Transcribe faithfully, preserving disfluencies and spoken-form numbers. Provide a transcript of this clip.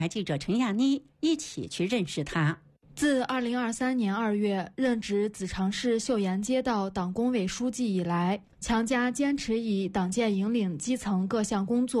记者陈亚妮一起去认识他。 自二零二三年二月任职子长市秀岩街道党工委书记以来，强加坚持以党建引领基层各项工作